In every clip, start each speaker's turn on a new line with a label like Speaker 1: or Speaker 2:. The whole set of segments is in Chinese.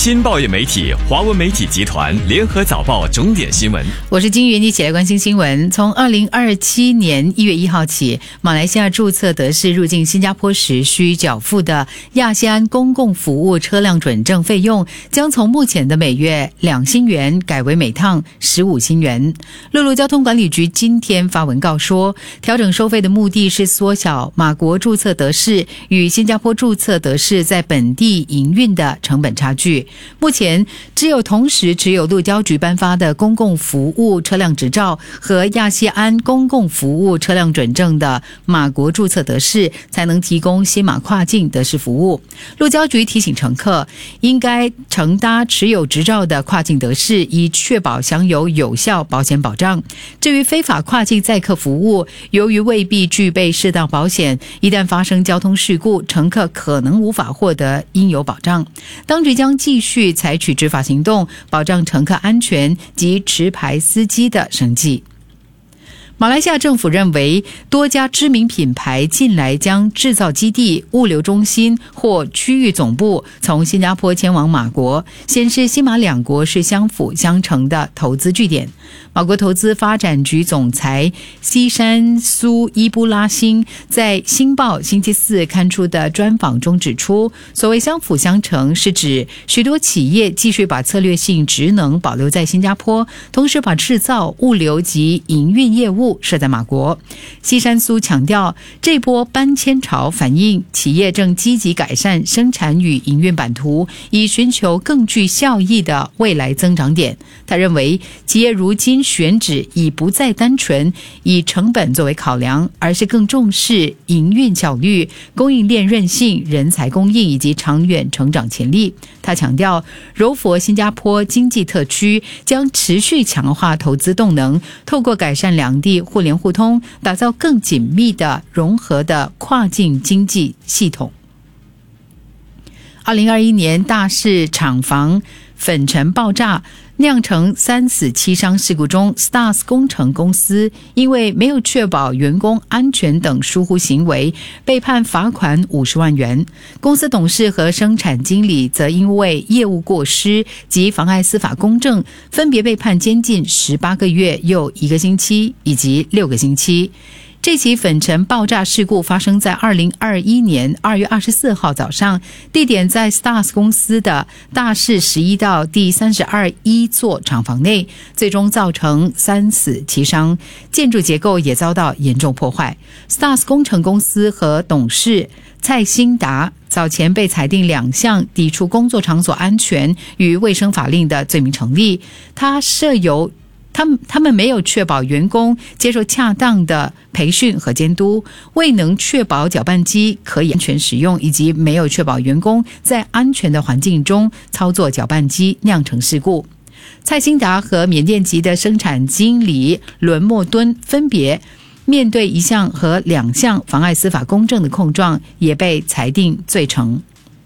Speaker 1: 新报业媒体华文媒体集团联合早报重点新闻。
Speaker 2: 我是金云，一起来关心新闻。从2027年1月1号起，马来西亚注册德士入境新加坡时需缴付的亚细安公共服务车辆准证费用，将从目前的每月2新元改为每趟15新元。陆路交通管理局今天发文告说，调整收费的目的是缩小马国注册德士与新加坡注册德士在本地营运的成本差距。目前只有同时持有路交局颁发的公共服务车辆执照和亚细安公共服务车辆准证的马国注册德士才能提供新马跨境德士服务。路交局提醒乘客应该乘搭持有执照的跨境德士，以确保享有有效保险保障。至于非法跨境载客服务，由于未必具备适当保险，一旦发生交通事故，乘客可能无法获得应有保障。当局将继续采取执法行动，保障乘客安全及持牌司机的生计。马来西亚政府认为，多家知名品牌近来将制造基地、物流中心或区域总部从新加坡迁往马国，显示新马两国是相辅相成的投资据点。马国投资发展局总裁西山苏伊布拉辛在《星报》星期四刊出的专访中指出，所谓相辅相成是指许多企业继续把策略性职能保留在新加坡，同时把制造、物流及营运业务设在马国。西山苏强调，这波搬迁潮反映企业正积极改善生产与营运版图，以寻求更具效益的未来增长点。他认为，企业如今选址已不再单纯以成本作为考量，而是更重视营运效率、供应链韧性、人才供应以及长远成长潜力。他强调，柔佛新加坡经济特区将持续强化投资动能，透过改善两地互联互通，打造更紧密的融合的跨境经济系统。2021年大式厂房粉尘爆炸酿成3死7伤事故中， Stars 工程公司因为没有确保员工安全等疏忽行为，被判罚款50万元。公司董事和生产经理则因为业务过失及妨碍司法公正，分别被判监禁18个月又1个星期以及6个星期。这起粉尘爆炸事故发生在2021年2月24号早上，地点在 Stars 公司的大士11道第32座厂房内，最终造成3死7伤，建筑结构也遭到严重破坏。Stars 工程公司和董事蔡兴达早前被裁定2项抵触工作场所安全与卫生法令的罪名成立。他们没有确保员工接受恰当的培训和监督，未能确保搅拌机可以安全使用，以及没有确保员工在安全的环境中操作搅拌机，酿成事故。蔡兴达和缅甸籍的生产经理伦莫敦分别面对1项和2项妨碍司法公正的控状，也被裁定罪成。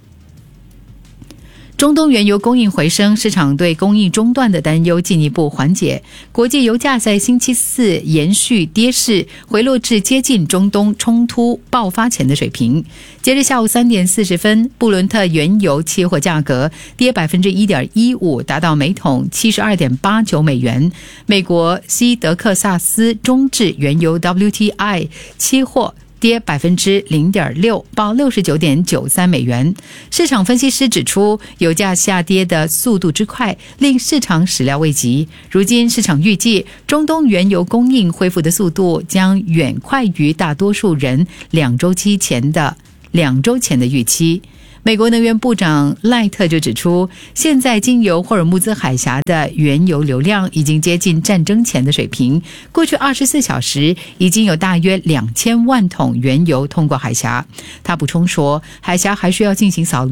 Speaker 2: 中东原油供应回升，市场对供应中断的担忧进一步缓解。国际油价在星期四延续跌势，回落至接近中东冲突爆发前的水平。截至下午3点40分，布伦特原油期货价格跌 1.15%， 达到每桶 72.89 美元。美国西德克萨斯中质原油 WTI 期货跌 0.6%， 报 69.93 美元。市场分析师指出，油价下跌的速度之快令市场始料未及。如今市场预计，中东原油供应恢复的速度将远快于大多数人2周前的预期。美国能源部长赖特就指出，现在经由霍尔木兹海峡的原油流量已经接近战争前的水平，过去24小时已经有大约2000万桶原油通过海峡。他补充说，海峡还需要进行扫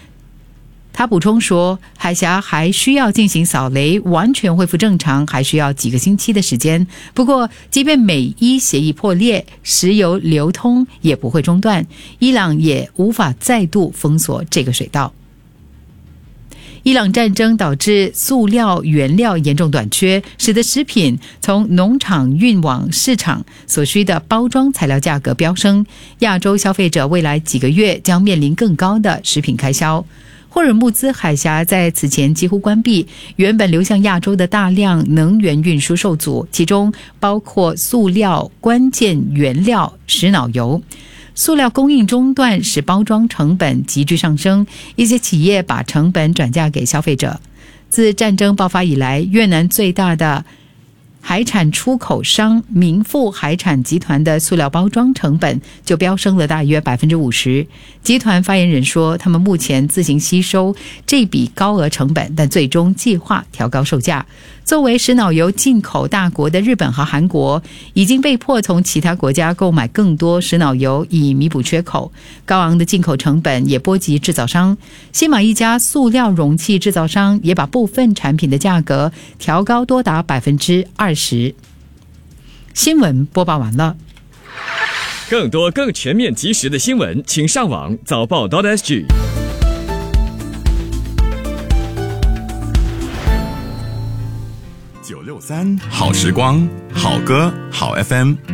Speaker 2: 雷，完全恢复正常还需要几个星期的时间。不过，即便美伊协议破裂，石油流通也不会中断，伊朗也无法再度封锁这个水道。伊朗战争导致塑料原料严重短缺，使得食品从农场运往市场所需的包装材料价格飙升。亚洲消费者未来几个月将面临更高的食品开销。 霍尔木兹海峡在此前几乎关闭，原本流向亚洲的大量能源运输受阻，其中包括塑料关键原料石脑油。塑料供应中断使包装成本急剧上升，一些企业把成本转嫁给消费者。自战争爆发以来，越南最大的海产出口商明富海产集团的塑料包装成本就飙升了大约 50%。 集团发言人说，他们目前自行吸收这笔高额成本，但最终计划调高售价。作为石脑油进口大国的日本和韩国已经被迫从其他国家购买更多石脑油以弥补缺口，高昂的进口成本也波及制造商。新马一家塑料容器制造商也把部分产品的价格调高多达 20%。 新闻播报完了。
Speaker 1: 更多更全面及时的新闻，请上网早报.sg。
Speaker 3: 963好时光，好歌，好 FM。